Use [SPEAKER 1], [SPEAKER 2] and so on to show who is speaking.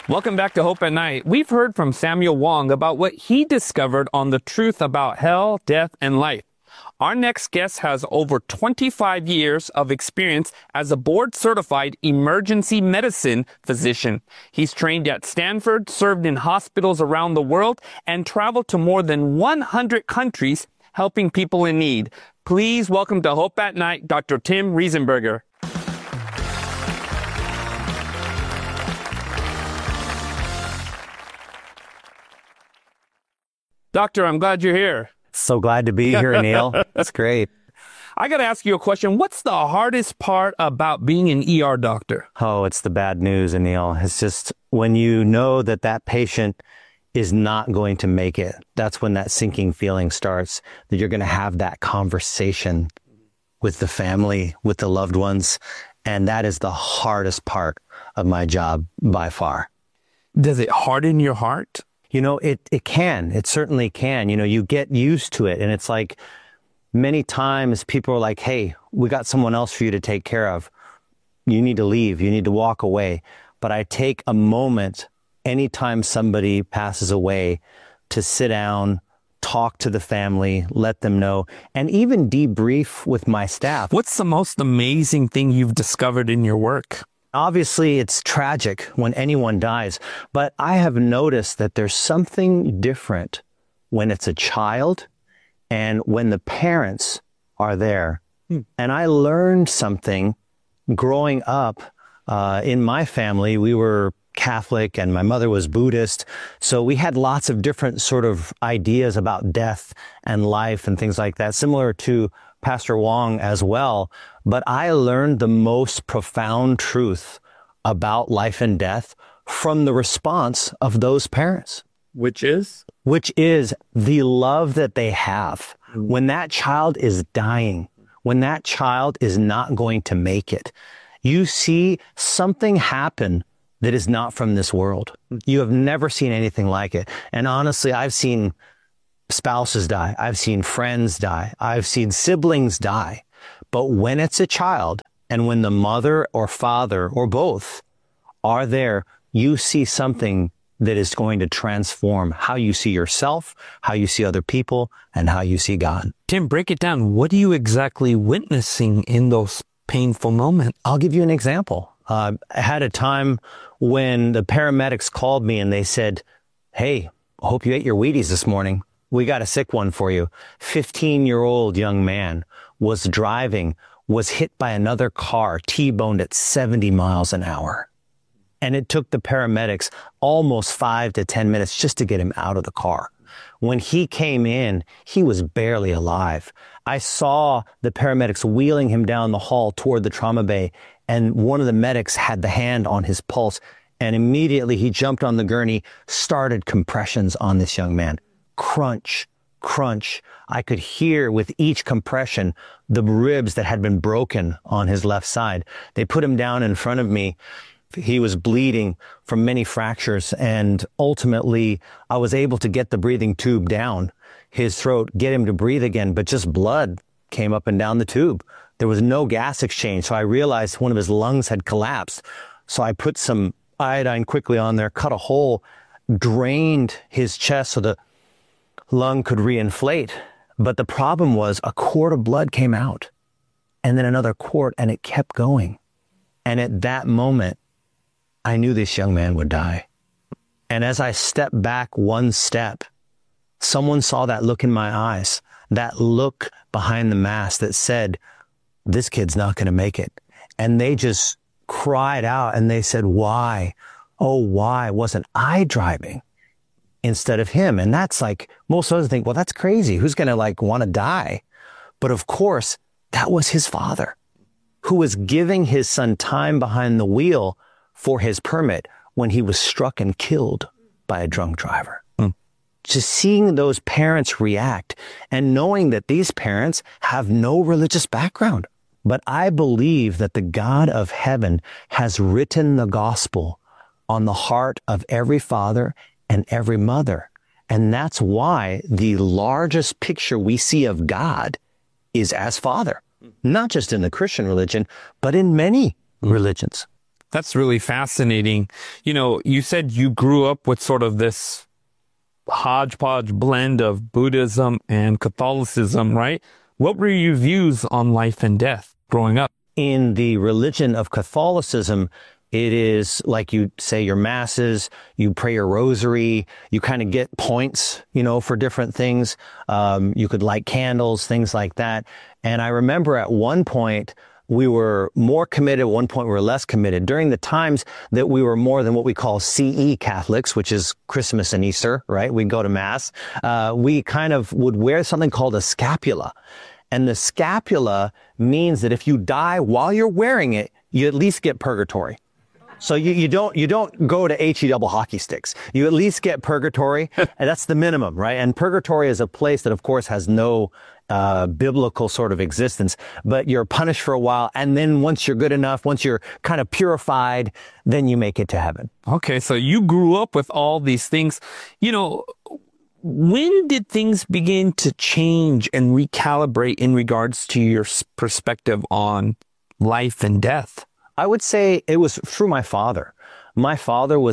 [SPEAKER 1] Welcome back to Hope at Night. We've heard from Samuel Wong about what he discovered on the truth about hell, death, and life. Our next guest has over 25 years of experience as a board-certified emergency medicine physician. He's trained at Stanford, served in hospitals around the world, and traveled to more than 100 countries helping people in need. Please welcome to Hope at Night, Dr. Tim Riesenberger. Doctor, I'm glad you're here.
[SPEAKER 2] So glad to be here, Neil. That's great.
[SPEAKER 1] I got to ask you a question. What's the hardest part about being an ER doctor?
[SPEAKER 2] Oh, it's the bad news, Neil. It's just when you know that that patient is not going to make it. That's when that sinking feeling starts, that you're going to have that conversation with the family, with the loved ones. And that is the hardest part of my job by far.
[SPEAKER 1] Does it harden your heart?
[SPEAKER 2] You know, it can. It certainly can. You know, you get used to it. And it's like many times people are like, hey, we got someone else for you to take care of. You need to leave. You need to walk away. But I take a moment anytime somebody passes away to sit down, talk to the family, let them know, and even debrief with my staff.
[SPEAKER 1] What's the most amazing thing you've discovered in your work?
[SPEAKER 2] Obviously, it's tragic when anyone dies, but I have noticed that there's something different when it's a child and when the parents are there. And I learned something growing up in my family. We were Catholic and my mother was Buddhist. So we had lots of different sort of ideas about death and life and things like that, similar to Pastor Wong as well. But I learned the most profound truth about life and death from the response of those parents.
[SPEAKER 1] Which is?
[SPEAKER 2] Which is the love that they have. When that child is dying, when that child is not going to make it, you see something happen that is not from this world. You have never seen anything like it. And honestly, I've seen spouses die. I've seen friends die. I've seen siblings die. But when it's a child and when the mother or father or both are there, you see something that is going to transform how you see yourself, how you see other people, and how you see God.
[SPEAKER 1] Tim, break it down. What are you exactly witnessing in those painful moments?
[SPEAKER 2] I'll give you an example. I had a time when the paramedics called me and they said, hey, I hope you ate your Wheaties this morning. We got a sick one for you. 15-year-old young man was driving, was hit by another car, T-boned at 70 miles an hour. And it took the paramedics almost 5 to 10 minutes just to get him out of the car. When he came in, he was barely alive. I saw the paramedics wheeling him down the hall toward the trauma bay, and one of the medics had the hand on his pulse, and immediately he jumped on the gurney, started compressions on this young man. Crunch, crunch. I could hear with each compression the ribs that had been broken on his left side. They put him down in front of me. He was bleeding from many fractures, and ultimately I was able to get the breathing tube down his throat, get him to breathe again, but just blood came up and down the tube. There was no gas exchange, so I realized one of his lungs had collapsed. So I put some iodine quickly on there, cut a hole, drained his chest so the lung could reinflate. But the problem was a quart of blood came out, and then another quart, and it kept going. And at that moment, I knew this young man would die. And as I stepped back one step, someone saw that look in my eyes, that look behind the mask that said, this kid's not going to make it. And they just cried out and they said, why? Oh, why wasn't I driving instead of him? And that's like, most of us think, well, that's crazy. Who's going to want to die? But of course, that was his father who was giving his son time behind the wheel for his permit when he was struck and killed by a drunk driver. Just seeing those parents react and knowing that these parents have no religious background. But I believe that the God of heaven has written the gospel on the heart of every father and every mother. And that's why the largest picture we see of God is as Father, not just in the Christian religion, but in many religions.
[SPEAKER 1] That's really fascinating. You know, you said you grew up with sort of this hodgepodge blend of Buddhism and Catholicism, right? What were your views on life and death growing up?
[SPEAKER 2] In the religion of Catholicism, it is like you say your masses, you pray your rosary, you kind of get points, for different things. You could light candles, things like that. And I remember at one point, we were more committed. At one point, we were less committed. During the times that we were more than what we call CE Catholics, which is Christmas and Easter, right? We'd go to Mass. We kind of would wear something called a scapula. And the scapula means that if you die while you're wearing it, you at least get purgatory. So you don't go to HE double hockey sticks. You at least get purgatory, and that's the minimum, right? And purgatory is a place that, of course, has no biblical sort of existence, but you're punished for a while, and then once you're good enough, once you're kind of purified, then you make it to heaven.
[SPEAKER 1] Okay, so you grew up with all these things. When did things begin to change and recalibrate in regards to your perspective on life and death?
[SPEAKER 2] I would say it was through my father. My father was